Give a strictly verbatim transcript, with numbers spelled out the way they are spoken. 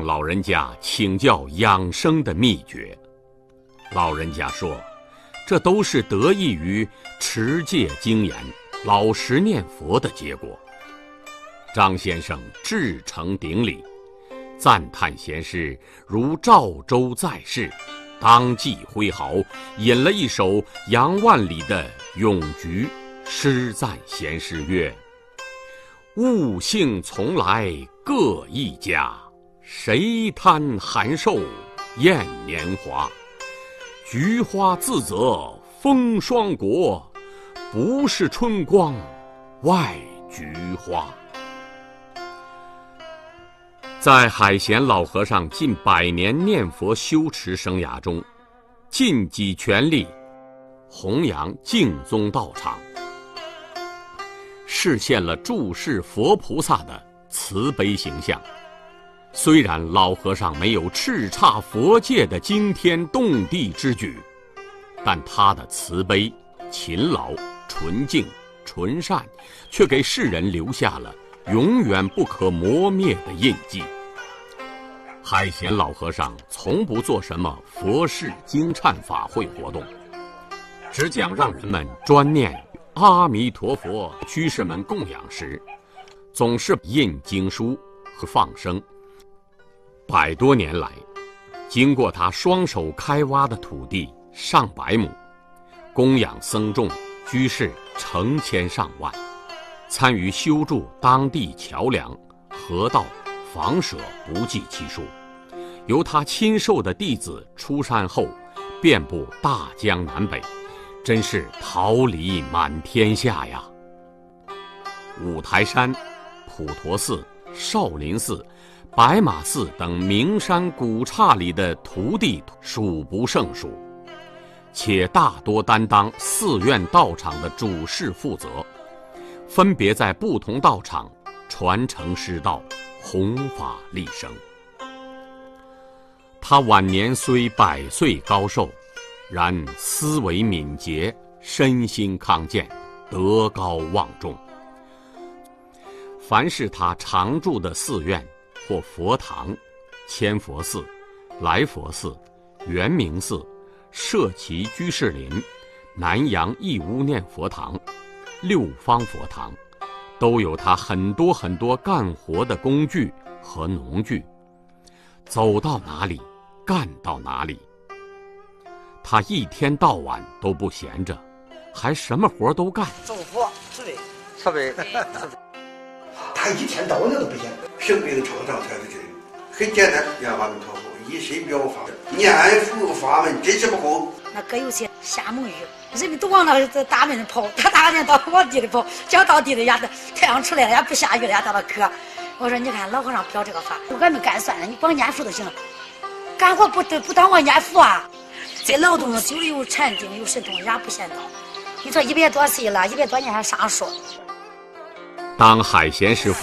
向老人家请教养生的秘诀。老人家说，这都是得益于持戒精严、老实念佛的结果。张先生至诚顶礼，赞叹贤师如赵州在世，当即挥毫引了一首杨万里的咏菊，诗赞贤师曰：物性从来各一家，谁贪寒瘦厌年华？菊花自则风霜国，不是春光外菊花。在海贤老和尚近百年念佛修持生涯中，尽己全力弘扬净宗道场，实现了注释佛菩萨的慈悲形象。虽然老和尚没有叱咤佛界的惊天动地之举，但他的慈悲、勤劳、纯净、纯善，却给世人留下了永远不可磨灭的印记。海贤老和尚从不做什么佛事经忏法会活动，只讲让人们专念阿弥陀佛。居士们供养时，总是印经书和放生。百多年来，经过他双手开挖的土地上百亩，供养僧众居士成千上万，参与修筑当地桥梁、河道、房舍不计其数。由他亲授的弟子出山后，遍布大江南北，真是桃李满天下呀！五台山、普陀寺、少林寺、白马寺等名山古刹里的徒弟数不胜数，且大多担当寺院道场的主事负责，分别在不同道场传承师道，弘法利生。他晚年虽百岁高寿，然思维敏捷，身心康健，德高望重。凡是他常住的寺院或佛堂，千佛寺、来佛寺、圆明寺、社稷居士林、南阳义乌念佛堂、六方佛堂，都有他很多很多干活的工具和农具，走到哪里干到哪里。他一天到晚都不闲着，还什么活都干。 种佛、慈悲、慈悲。 他一天到晚都不闲，生病创伤才是真。很简单，念阿弥陀佛，以身表法，念佛法门真是不空。 那搁有些瞎蒙语，人们都往那大门跑，他大年到往地里跑，讲到地里呀，太阳出来了也不下雨了也到那渴。我说你看老和尚表这个法，我俺们干算了，你光念佛就行了，干活不不当我念佛啊。这劳动久了有禅定有神通也不嫌早。你说一百多岁了，一百多年还上树。 当海贤师傅